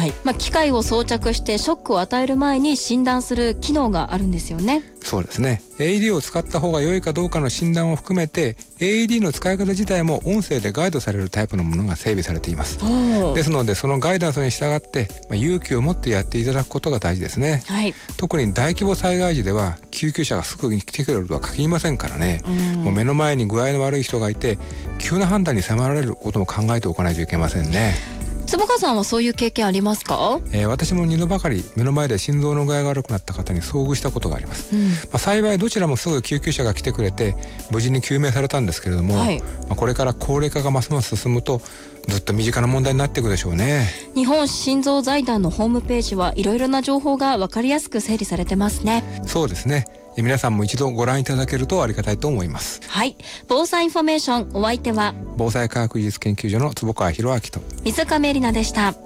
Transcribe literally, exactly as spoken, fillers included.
はい、まあ、機械を装着してショックを与える前に診断する機能があるんですよね。 そうですね。 エーイーディー を使った方が良いかどうかの診断を含めて エーイーディー の使い方自体も音声でガイドされるタイプのものが整備されています。ですのでそのガイダンスに従って、まあ、勇気を持ってやっていただくことが大事ですね。はい、特に大規模災害時では救急車がすぐに来てくれるとは限りませんからね。もう目の前に具合の悪い人がいて急な判断に迫られることも考えておかないといけませんね。 坪川さんはそういう経験ありますか？ えー、私もにどばかり目の前で心臓の具合が悪くなった方に遭遇したことがあります。うん、まあ、幸いどちらもすぐ救急車が来てくれて無事に救命されたんですけれども、はい、まあ、これから高齢化がますます進むとずっと身近な問題になっていくでしょうね。 日本心臓財団のホームページはいろいろな情報が分かりやすく整理されてますね。 そうですね。皆さんも一度ご覧いただけるとありがたいと思います。 はい、防災インフォメーション、お相手は防災科学技術研究所の坪川博明と水上里奈でした。